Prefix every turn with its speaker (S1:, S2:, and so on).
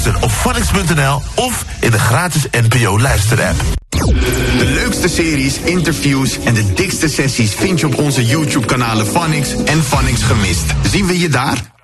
S1: Luister op phonics.nl of in de gratis NPO luisterapp.
S2: De leukste series, interviews en de dikste sessies vind je op onze YouTube-kanalen Phonics en Phonics Gemist. Zien we je daar?